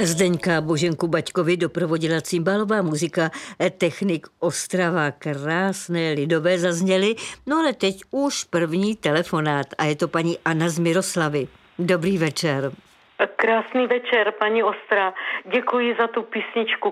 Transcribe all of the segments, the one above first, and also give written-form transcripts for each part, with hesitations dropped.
Zdeňka Boženku Baťkovi doprovodila cimbálová muzika, technik Ostrava. Krásné lidové zazněly, no ale teď už první telefonát a je to paní Anna z Miroslavy. Dobrý večer. Krásný večer, paní Ostra. Děkuji za tu písničku,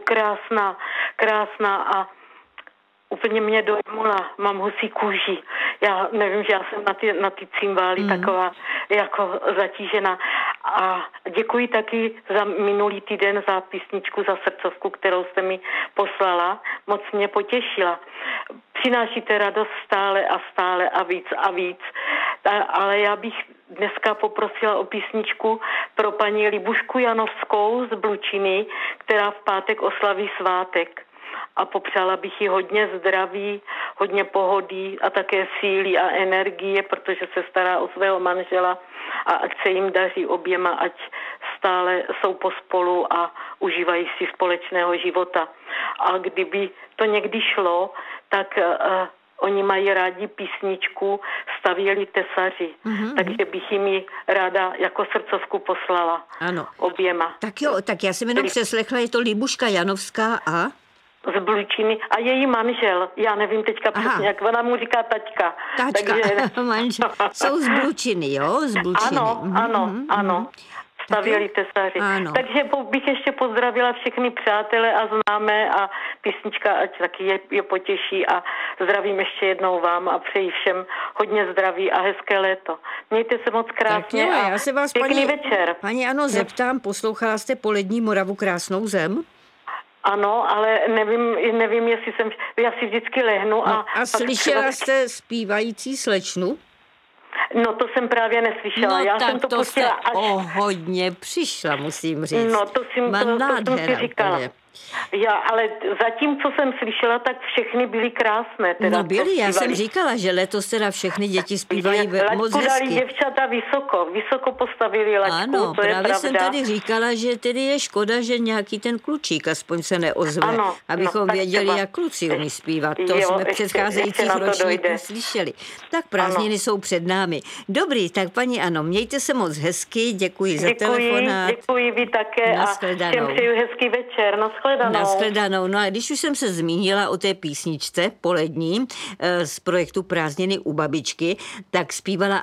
krásná a úplně mě dojmula, mám husí kůži. Já nevím, že já jsem na ty cymbály taková jako zatížena. A děkuji taky za minulý týden za písničku, za srdcovku, kterou jste mi poslala. Moc mě potěšila. Přinášíte radost stále a víc. Ale já bych dneska poprosila o písničku pro paní Libušku Janovskou z Blučiny, která v pátek oslaví svátek. A popřála bych jí hodně zdraví, hodně pohody a také síly a energie, protože se stará o svého manžela a ať se jim daří oběma, ať stále jsou pospolu a užívají si společného života. A kdyby to někdy šlo, tak oni mají rádi písničku Stavěli tesaři, takže bych jim ji ráda jako srdcovku poslala. Ano. Oběma. Tak jo, tak já jsem jenom přeslechla, je to Libuška Janovská a... Z Blučiny a její manžel, já nevím teďka přesně, jak ona mu říká taťka. Takže... manžel. Jsou z Blučiny, jo? Z Blučiny. Ano. Stavěli tesaři. Ano. Takže bych ještě pozdravila všechny přátele a známé a písnička ať taky je potěší a zdravím ještě jednou vám a přeji všem hodně zdraví a hezké léto. Mějte se moc krásně jo, já se vás, pěkný večer. Paní Ano, zeptám, poslouchala jste Polední Moravu krásnou zem? Ano, ale nevím, jestli já si vždycky lehnu a... A slyšela jste zpívající slečnu? No to jsem právě neslyšela. No já tak jsem to to jste až... hodně přišla, musím říct. No to jsem si říkala. Ale zatím, co jsem slyšela, tak všechny byly krásné. Teda, no byly, já jsem říkala, že letos teda všechny děti zpívají moc hezky. Dali děvčata vysoko postavili laťku, ano, to je právě pravda. jsem tady říkala, že tedy je škoda, že nějaký ten klučík aspoň se neozve, abychom věděli, jak kluci umí zpívat. To jsme v předcházejících ročníků slyšeli. Tak prázdniny jsou před námi. Dobrý, tak paní Ano, mějte se moc hezky, děkuji za telefonát. Děkuji, vy také a všem přeju hezký večer. Nashledanou. No a když už jsem se zmínila o té písničce Polední z projektu Prázdniny u babičky, tak zpívala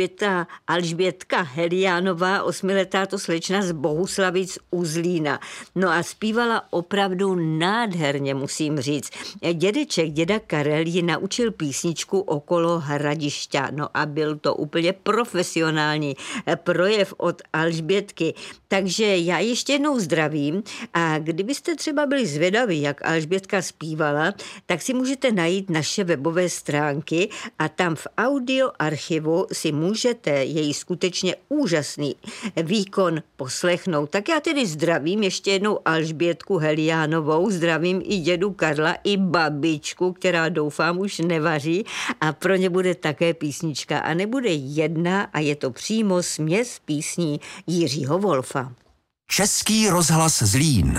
Alžbětka Heliánová, 8letá to slečna z Bohuslavic u Zlína. No a zpívala opravdu nádherně, musím říct. Děda Karel ji naučil písničku Okolo Hradišťa. No a byl to úplně profesionální projev od Alžbětky. Takže já ještě jednou zdravím a kdybyste třeba byli zvědaví, jak Alžbětka zpívala, tak si můžete najít naše webové stránky a tam v audioarchivu si můžete její skutečně úžasný výkon poslechnout. Tak já tedy zdravím ještě jednou Alžbětku Heliánovou, zdravím i dědu Karla, i babičku, která doufám už nevaří a pro ně bude také písnička a nebude jedna a je to přímo směs písní Jiřího Wolfa. Český rozhlas Zlín.